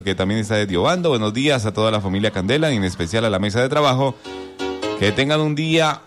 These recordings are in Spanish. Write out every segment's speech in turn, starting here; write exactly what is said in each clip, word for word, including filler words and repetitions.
que también está de Diobando. Buenos días a toda la familia Candela y en especial a la mesa de trabajo. Que tengan un día,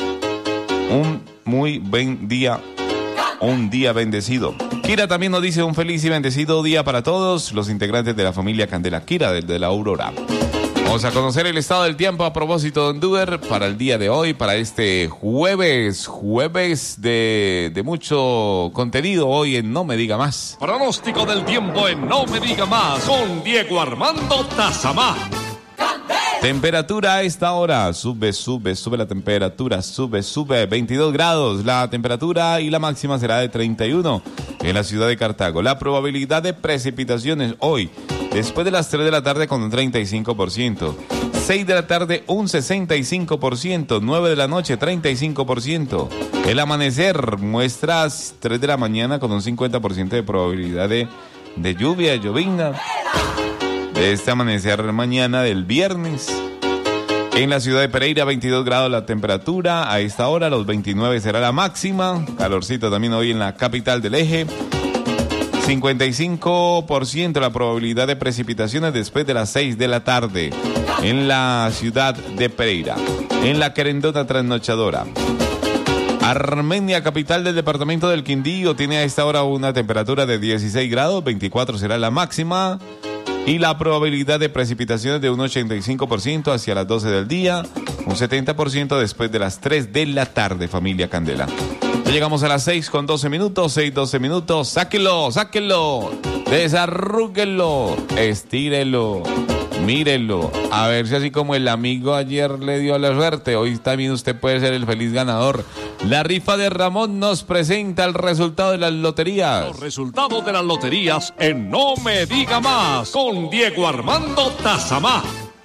un muy buen día, un día bendecido. Kira también nos dice un feliz y bendecido día para todos los integrantes de la familia Candela. Kira, desde la Aurora. Vamos a conocer el estado del tiempo a propósito de Honduras para el día de hoy, para este jueves, jueves de, de mucho contenido hoy en No Me Diga Más. Pronóstico del tiempo en No Me Diga Más con Diego Armando Tazamá. Temperatura a esta hora, sube, sube, sube la temperatura, sube, sube, veintidós grados, la temperatura y la máxima será de treinta y uno en la ciudad de Cartago. La probabilidad de precipitaciones hoy, después de las tres de la tarde con un treinta y cinco por ciento, seis de la tarde un sesenta y cinco por ciento, nueve de la noche treinta y cinco por ciento. El amanecer muestra tres de la mañana con un cincuenta por ciento de probabilidad de, de lluvia, llovizna. De este amanecer mañana del viernes. En la ciudad de Pereira, veintidós grados la temperatura. A esta hora, los veintinueve será la máxima. Calorcito también hoy en la capital del eje. cincuenta y cinco por ciento la probabilidad de precipitaciones después de las seis de la tarde. En la ciudad de Pereira. En la querendona trasnochadora. Armenia, capital del departamento del Quindío, tiene a esta hora una temperatura de dieciséis grados. veinticuatro será la máxima. Y la probabilidad de precipitaciones de un ochenta y cinco por ciento hacia las doce del día, un setenta por ciento después de las tres de la tarde, familia Candela. Ya llegamos a las seis con doce minutos, seis, doce minutos. Sáquenlo, sáquenlo, desarrúguenlo, estírelo, mírenlo. A ver si así como el amigo ayer le dio la suerte, hoy también usted puede ser el feliz ganador. La rifa de Ramón nos presenta el resultado de las loterías. Los resultados de las loterías en No Me Diga Más con Diego Armando Tazamá.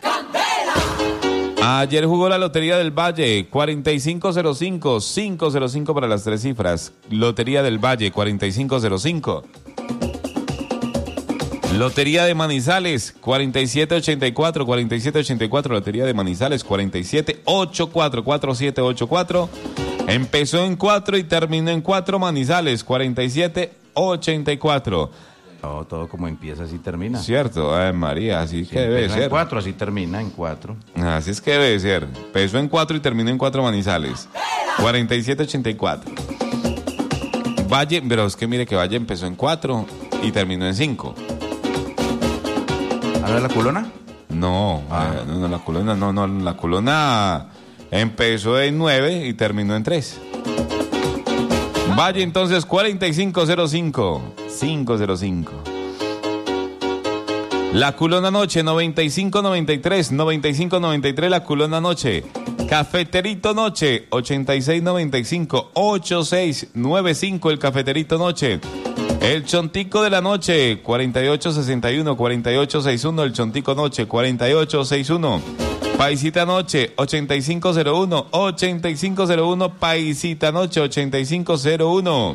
Ayer jugó la Lotería del Valle, cuarenta y cinco cero cinco, cinco cero cinco para las tres cifras. Lotería del Valle, cuarenta y cinco cero cinco. Lotería de Manizales, cuarenta y siete ochenta y cuatro, cuarenta y siete ochenta y cuatro. Lotería de Manizales, cuarenta y siete ochenta y cuatro, cuarenta y siete ochenta y cuatro. Empezó en cuatro y terminó en cuatro. Manizales, cuarenta y siete ochenta y cuatro. No, todo como empieza, así termina. Cierto, ay María, así Sí, que debe empezó ser. en cuatro, así termina en cuatro. Así es que debe ser. Empezó en cuatro y terminó en cuatro. Manizales, cuarenta y siete ochenta y cuatro. Valle, pero es que mire que Valle empezó en cuatro y terminó en cinco. ¿A ver la culona? No, Ah. eh, no, no, la culona, no, no, la culona empezó en nueve y terminó en tres. Valle entonces cuarenta y cinco cero cinco, cinco cero cinco. La culona noche noventa y cinco noventa y tres, noventa y cinco noventa y tres la culona noche. Cafeterito noche ochenta y seis noventa y cinco, ochenta y seis noventa y cinco el cafeterito noche. El chontico de la noche, cuarenta y ocho sesenta y uno, cuarenta y ocho sesenta y uno, el chontico noche, cuarenta y ocho sesenta y uno. Paisita noche, ochenta y cinco cero uno, ochenta y cinco cero uno, Paisita noche, ochenta y cinco cero uno.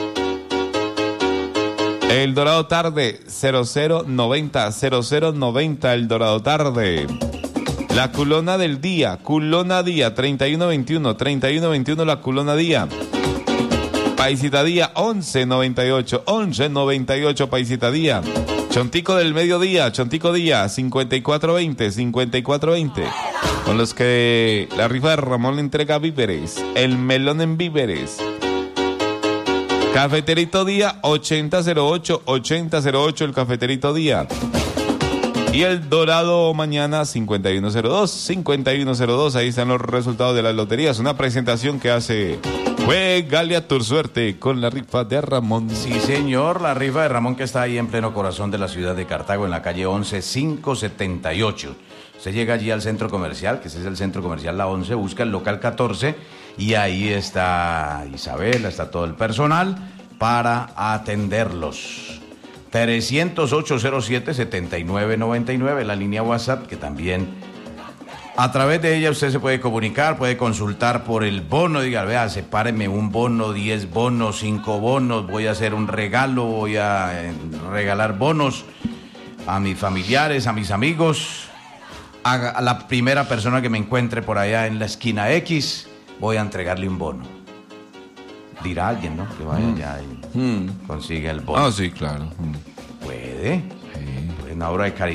El Dorado tarde, cero cero noventa, cero cero noventa, el Dorado tarde. La culona del día, culona día, treinta y uno veintiuno, treinta y uno veintiuno la culona día. Paisita día, once noventa y ocho, once noventa y ocho Paisita día. Chontico del mediodía, Chontico día, cincuenta y cuatro veinte, cincuenta y cuatro veinte. Con los que la rifa de Ramón le entrega víveres, el melón en víveres. Cafeterito día, ochenta cero ocho, ochenta cero ocho el cafeterito día. Y el Dorado mañana, cincuenta y uno cero dos, cincuenta y uno cero dos. Ahí están los resultados de las loterías. Una presentación que hace Juégale a tu suerte con la rifa de Ramón. Sí, señor, la rifa de Ramón que está ahí en pleno corazón de la ciudad de Cartago, en la calle once, quinientos setenta y ocho. Usted llega allí al centro comercial, que ese es el centro comercial La once, busca el local catorce y ahí está Isabela, está todo el personal para atenderlos. trescientos ocho cero siete, setenta y nueve noventa y nueve, la línea WhatsApp, que también a través de ella usted se puede comunicar, puede consultar por el bono, diga, vea, sepáreme un bono, diez bonos, cinco bonos, voy a hacer un regalo, voy a eh, regalar bonos a mis familiares, a mis amigos, a, a la primera persona que me encuentre por allá en la esquina X, voy a entregarle un bono. Dirá alguien, ¿no? Que vaya allá y Mm. consiga el bono. Ah, sí, claro. Mm. ¿Puede? Sí. Puede una obra de caridad.